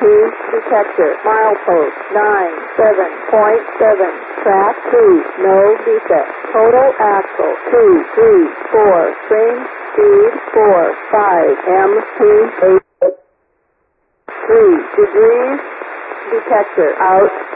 detector. Milepost 97.7. Track 2, no defect. Total axle 2, 3, 4. Spring speed 4, 5. M2 8. 3 degrees detector out.